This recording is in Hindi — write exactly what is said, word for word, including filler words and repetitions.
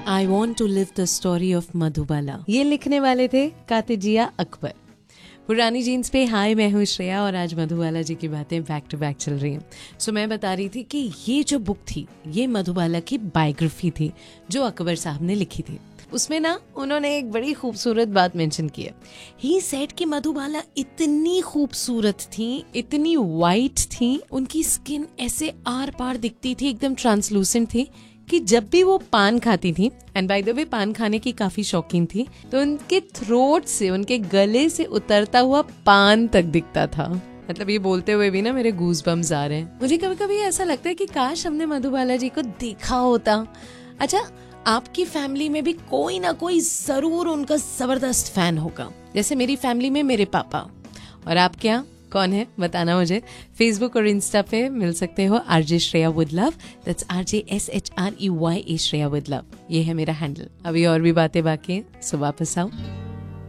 I want to live the story of Madhubala. ये लिखने वाले थे कातिजिया अकबर। पुरानी जीन्स पे हाय, मैं हूँ श्रेया और आज मधुबाला जी की बातें बैक टू बैक चल रही हैं। सो मैं बता रही थी कि ये जो बुक थी ये मधुबाला की बायोग्राफी थी जो अकबर साहब ने लिखी थी। उसमें ना उन्होंने एक बड़ी खूबसूरत बात मेंशन की है। ही सेड कि मधुबाला इतनी खूबसूरत थी, इतनी वाइट थी, उनकी स्किन ऐसे आर पार दिखती थी, एकदम ट्रांसलूसेंट थी कि जब भी वो पान खाती थी, एंड बाय द वे पान खाने की काफी शौकीन थी, तो उनके थ्रोट से, उनके गले से उतरता हुआ पान तक दिखता था। मतलब ये बोलते हुए भी ना मेरे गूज बम्स आ रहे हैं। मुझे कभी कभी ऐसा लगता है कि काश हमने मधुबाला जी को देखा होता। अच्छा, आपकी फैमिली में भी कोई ना कोई जरूर उनका जबरदस्त फैन होगा। जैसे मेरी फैमिली में मेरे पापा। और आप क्या, कौन है बताना मुझे। फेसबुक और इंस्टा पे मिल सकते हो RJ Shreya with love. That's R J S H R E Y A Shreya with love. ये है मेरा हैंडल। अभी और भी बातें बाकी हैं, सो वापस आओ।